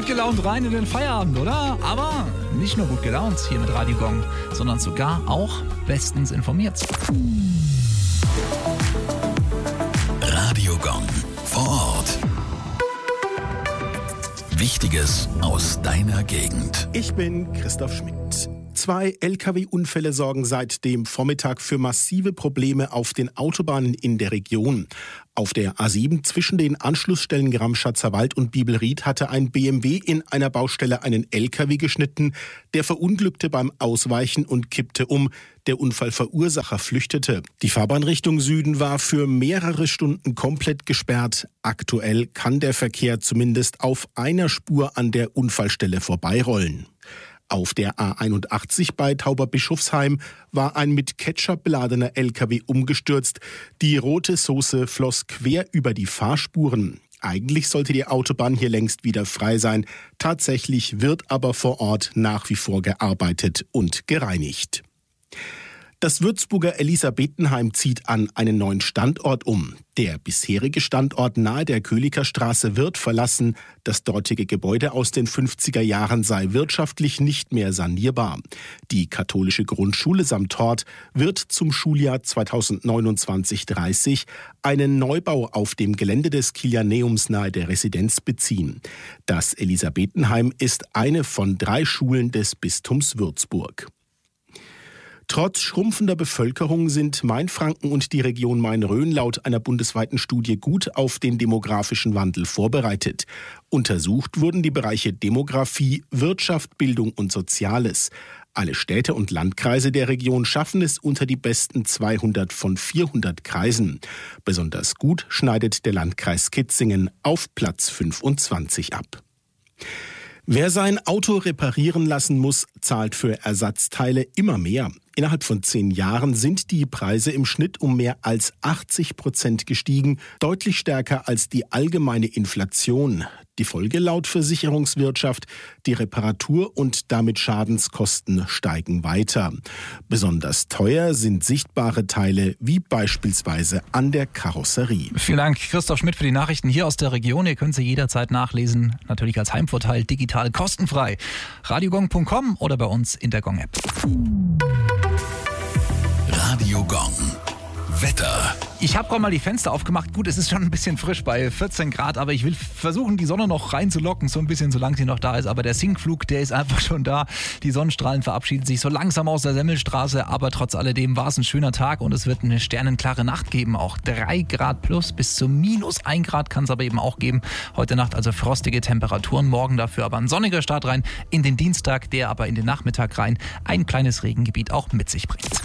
gelaunt rein in den Feierabend, oder? Aber nicht nur gut gelaunt hier mit Radio Gong, sondern sogar auch bestens informiert. Radio Gong vor Ort. Wichtiges aus deiner Gegend. Ich bin Christoph Schmidt. 2 Lkw-Unfälle sorgen seit dem Vormittag für massive Probleme auf den Autobahnen in der Region. Auf der A7 zwischen den Anschlussstellen Gramschatzer Wald und Bibelried hatte ein BMW in einer Baustelle einen Lkw geschnitten. Der verunglückte beim Ausweichen und kippte um. Der Unfallverursacher flüchtete. Die Fahrbahnrichtung Süden war für mehrere Stunden komplett gesperrt. Aktuell kann der Verkehr zumindest auf einer Spur an der Unfallstelle vorbeirollen. Auf der A81 bei Tauberbischofsheim war ein mit Ketchup beladener LKW umgestürzt. Die rote Soße floss quer über die Fahrspuren. Eigentlich sollte die Autobahn hier längst wieder frei sein. Tatsächlich wird aber vor Ort nach wie vor gearbeitet und gereinigt. Das Würzburger Elisabethenheim zieht an einen neuen Standort um. Der bisherige Standort nahe der Köliker Straße wird verlassen. Das dortige Gebäude aus den 50er Jahren sei wirtschaftlich nicht mehr sanierbar. Die katholische Grundschule samt Hort wird zum Schuljahr 2029/30 einen Neubau auf dem Gelände des Kilianeums nahe der Residenz beziehen. Das Elisabethenheim ist eine von 3 Schulen des Bistums Würzburg. Trotz schrumpfender Bevölkerung sind Mainfranken und die Region Main-Rhön laut einer bundesweiten Studie gut auf den demografischen Wandel vorbereitet. Untersucht wurden die Bereiche Demografie, Wirtschaft, Bildung und Soziales. Alle Städte und Landkreise der Region schaffen es unter die besten 200 von 400 Kreisen. Besonders gut schneidet der Landkreis Kitzingen auf Platz 25 ab. Wer sein Auto reparieren lassen muss, zahlt für Ersatzteile immer mehr. Innerhalb von 10 Jahren sind die Preise im Schnitt um mehr als 80% gestiegen, deutlich stärker als die allgemeine Inflation. Die Folge laut Versicherungswirtschaft: die Reparatur- und damit Schadenskosten steigen weiter. Besonders teuer sind sichtbare Teile wie beispielsweise an der Karosserie. Vielen Dank, Christoph Schmidt, für die Nachrichten hier aus der Region. Ihr könnt sie jederzeit nachlesen, natürlich als Heimvorteil, digital kostenfrei. radiogong.com oder bei uns in der Gong-App. Radio Gong. Wetter. Ich habe gerade mal die Fenster aufgemacht. Gut, es ist schon ein bisschen frisch bei 14 Grad, aber ich will versuchen, die Sonne noch reinzulocken, so ein bisschen, solange sie noch da ist. Aber der Sinkflug, der ist einfach schon da. Die Sonnenstrahlen verabschieden sich so langsam aus der Semmelstraße, aber trotz alledem war es ein schöner Tag und es wird eine sternenklare Nacht geben. Auch 3 Grad plus, bis zu -1 Grad kann es aber eben auch geben. Heute Nacht also frostige Temperaturen, morgen dafür aber ein sonniger Start rein in den Dienstag, der aber in den Nachmittag rein ein kleines Regengebiet auch mit sich bringt.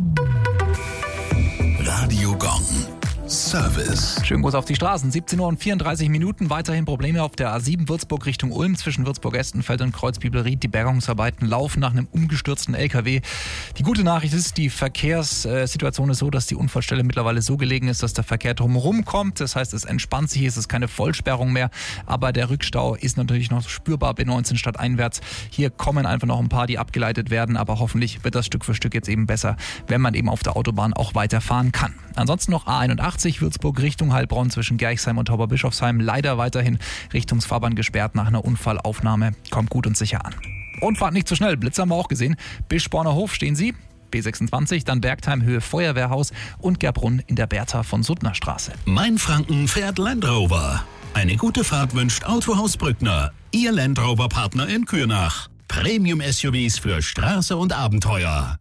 Radio Gong. Service. Schönen Gruß auf die Straßen. 17:34 Uhr. Weiterhin Probleme auf der A7 Würzburg Richtung Ulm zwischen Würzburg-Estenfeld und Kreuz-Bibelried. Die Bergungsarbeiten laufen nach einem umgestürzten LKW. Die gute Nachricht ist, die Verkehrssituation ist so, dass die Unfallstelle mittlerweile so gelegen ist, dass der Verkehr drumherum kommt. Das heißt, es entspannt sich, es ist keine Vollsperrung mehr. Aber der Rückstau ist natürlich noch spürbar B19 stadteinwärts. Hier kommen einfach noch ein paar, die abgeleitet werden. Aber hoffentlich wird das Stück für Stück jetzt eben besser, wenn man eben auf der Autobahn auch weiterfahren kann. Ansonsten noch A81 Würzburg Richtung Heilbronn zwischen Gerchsheim und Tauberbischofsheim. Leider weiterhin Richtungsfahrbahn gesperrt nach einer Unfallaufnahme. Kommt gut und sicher an. Und fahrt nicht zu schnell. Blitz haben wir auch gesehen. Bischborner Hof stehen Sie. B26, dann Bergheim Höhe Feuerwehrhaus und Gerbrunn in der Bertha von Suttner Straße. Mainfranken fährt Land Rover. Eine gute Fahrt wünscht Autohaus Brückner. Ihr Land Rover Partner in Kürnach. Premium-SUVs für Straße und Abenteuer.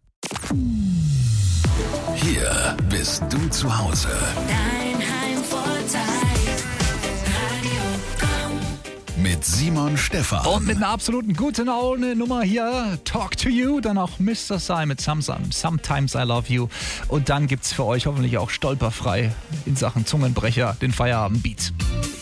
Hier bist du zu Hause. Dein Heimvorteil. Radio Gong. Mit Simon Stephan. Und mit einer absoluten guten Laune Nummer hier, Talk to You, dann auch Mr. Sy mit Sometimes I Love You. Und dann gibt's für euch hoffentlich auch stolperfrei in Sachen Zungenbrecher den Feierabendbeat.